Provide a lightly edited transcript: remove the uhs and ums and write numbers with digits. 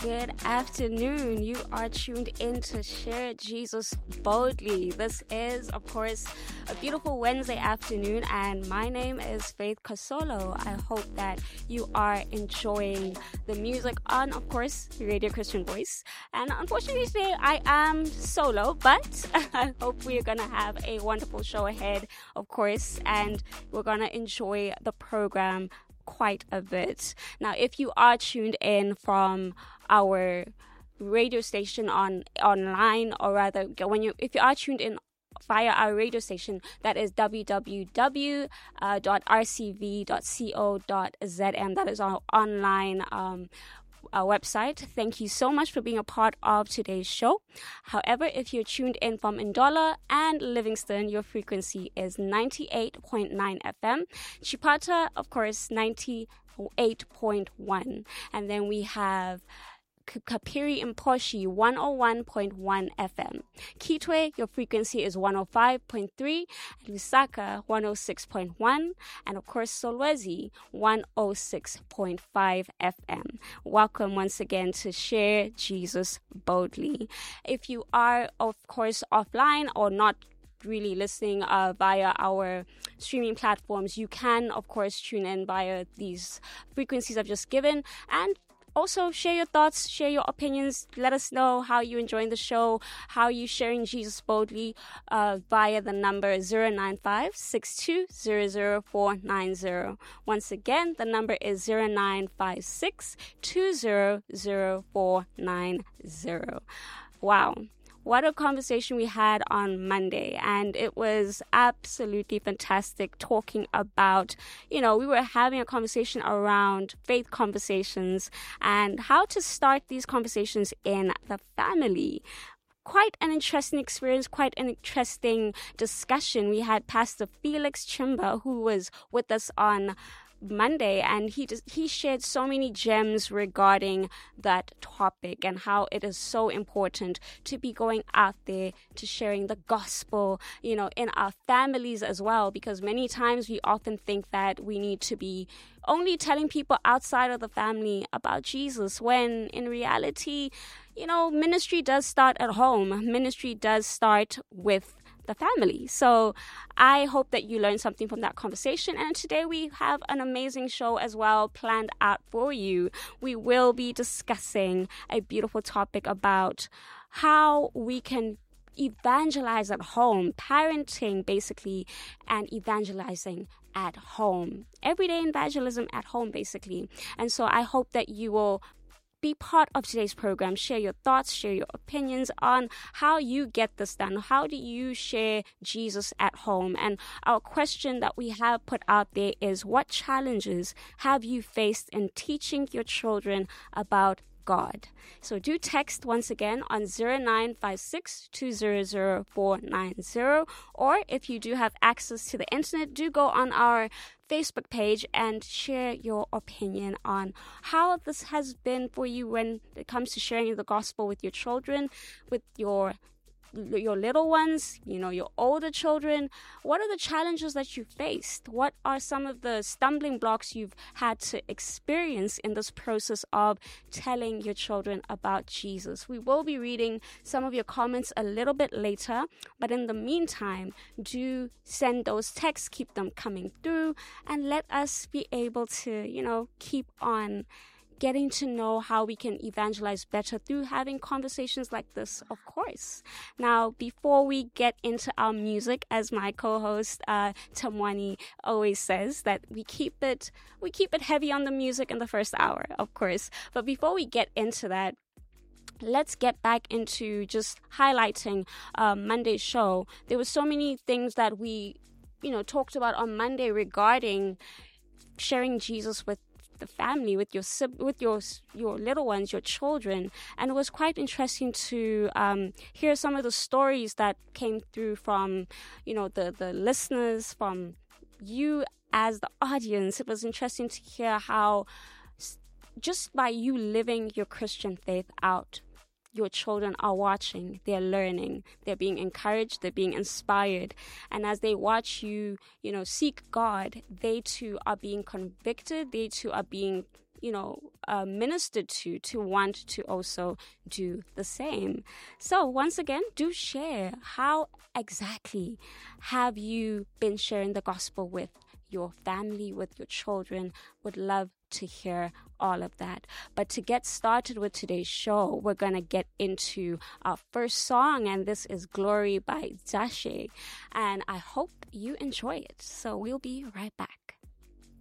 good afternoon. You are tuned in to Share Jesus Boldly. This is, of course, a beautiful Wednesday afternoon, and my name is Faith Kasolo. I hope that you are enjoying the music on, of course, Radio Christian Voice. And unfortunately today I am solo, but I hope we're going to have a wonderful show ahead, of course, and we're going to enjoy the program quite a bit. Now, if you are tuned in from our radio station online, or rather, if you are tuned in via our radio station, that is www.rcv.co.zm. That is our online website. Thank you so much for being a part of today's show. However, if you're tuned in from Ndola and Livingston, your frequency is 98.9 FM. Chipata, of course, 98.1. And then we have Kapiri Imposhi, 101.1 FM. Kitwe, your frequency is 105.3. Lusaka, 106.1. And of course, Solwezi, 106.5 FM. Welcome once again to Share Jesus Boldly. If you are, of course, offline or not really listening via our streaming platforms, you can, of course, tune in via these frequencies I've just given, and also share your thoughts, share your opinions. Let us know how you're enjoying the show, how you're sharing Jesus boldly via the number 095-6200-490. Once again, the number is 095-6200-490. Wow. What a conversation we had on Monday, and it was absolutely fantastic talking about, we were having a conversation around faith conversations and how to start these conversations in the family. Quite an interesting experience, quite an interesting discussion. We had Pastor Felix Chimba, who was with us on Monday, and he shared so many gems regarding that topic and how it is so important to be going out there to sharing the gospel, in our families as well, because many times we often think that we need to be only telling people outside of the family about Jesus, when in reality, ministry does start at home. Ministry does start with the family. So I hope that you learned something from that conversation. And today we have an amazing show as well planned out for you. We will be discussing a beautiful topic about how we can evangelize at home, parenting basically, and evangelizing at home. Everyday evangelism at home basically. And so I hope that you will be part of today's program. Share your thoughts, share your opinions on how you get this done. How do you share Jesus at home? And our question that we have put out there is, what challenges have you faced in teaching your children about God? So do text once again on 0956-200-490, or if you do have access to the internet, do go on our Facebook page and share your opinion on how this has been for you when it comes to sharing the gospel with your children, with your little ones, your older children. What are the challenges that you faced? What are some of the stumbling blocks you've had to experience in this process of telling your children about Jesus? We will be reading some of your comments a little bit later, but in the meantime, do send those texts, keep them coming through, and let us be able to, keep on getting to know how we can evangelize better through having conversations like this, of course. Now, before we get into our music, as my co-host Tamwani always says, that we keep it heavy on the music in the first hour, of course. But before we get into that, let's get back into just highlighting Monday's show. There were so many things that we, talked about on Monday regarding sharing Jesus with the family, with your little ones, your children. And it was quite interesting to hear some of the stories that came through from, the listeners, from you as the audience. It was interesting to hear how just by you living your Christian faith out, your children are watching, they're learning, they're being encouraged, they're being inspired. And as they watch you, seek God, they too are being convicted, they too are being, ministered to want to also do the same. So once again, do share. How exactly have you been sharing the gospel with your family, with your children? Would love to hear all of that. But to get started with today's show, we're going to get into our first song, and this is Glory by Zashe. And I hope you enjoy it. So we'll be right back.